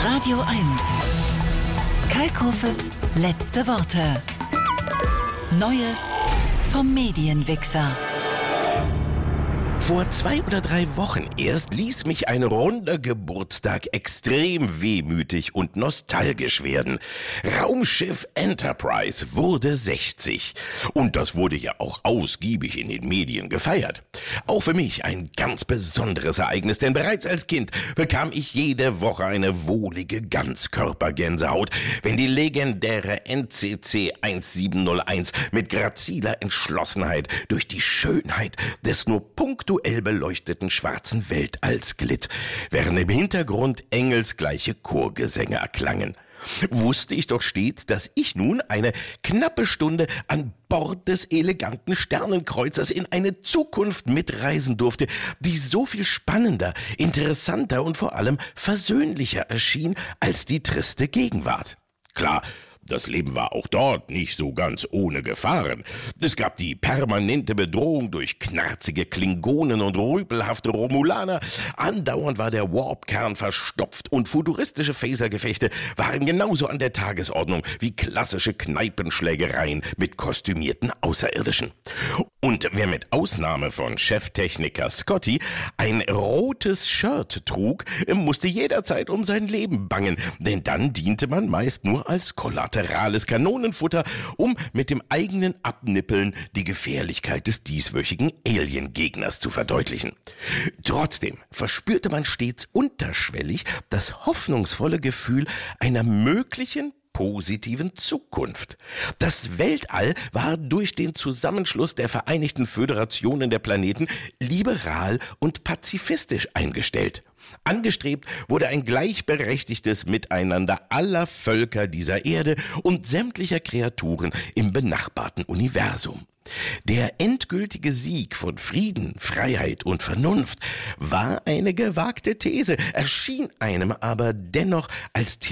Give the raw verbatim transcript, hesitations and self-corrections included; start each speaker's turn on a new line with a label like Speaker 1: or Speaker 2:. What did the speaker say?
Speaker 1: Radio eins. Kalkhofes letzte Worte. Neues vom Medienwichser.
Speaker 2: Vor zwei oder drei Wochen erst ließ mich ein runder Geburtstag extrem wehmütig und nostalgisch werden. Raumschiff Enterprise wurde sechzig. Und das wurde ja auch ausgiebig in den Medien gefeiert. Auch für mich ein ganz besonderes Ereignis, denn bereits als Kind bekam ich jede Woche eine wohlige Ganzkörpergänsehaut, wenn die legendäre N C C siebzehn null eins mit graziler Entschlossenheit durch die Schönheit des nur punktuell beleuchteten schwarzen Weltalls glitt, während im Hintergrund engelsgleiche Chorgesänge erklangen. Wusste ich doch stets, dass ich nun eine knappe Stunde an Bord des eleganten Sternenkreuzers in eine Zukunft mitreisen durfte, die so viel spannender, interessanter und vor allem versöhnlicher erschien als die triste Gegenwart. Klar, das Leben war auch dort nicht so ganz ohne Gefahren. Es gab die permanente Bedrohung durch knarzige Klingonen und rüpelhafte Romulaner. Andauernd war der Warp-Kern verstopft und futuristische Phasergefechte waren genauso an der Tagesordnung wie klassische Kneipenschlägereien mit kostümierten Außerirdischen. Und wer mit Ausnahme von Cheftechniker Scotty ein rotes Shirt trug, musste jederzeit um sein Leben bangen, denn dann diente man meist nur als kollaterales Kanonenfutter, um mit dem eigenen Abnippeln die Gefährlichkeit des dieswöchigen Alien-Gegners zu verdeutlichen. Trotzdem verspürte man stets unterschwellig das hoffnungsvolle Gefühl einer möglichen positiven Zukunft. Das Weltall war durch den Zusammenschluss der Vereinigten Föderationen der Planeten liberal und pazifistisch eingestellt. Angestrebt wurde ein gleichberechtigtes Miteinander aller Völker dieser Erde und sämtlicher Kreaturen im benachbarten Universum. Der endgültige Sieg von Frieden, Freiheit und Vernunft war eine gewagte These, erschien einem aber dennoch als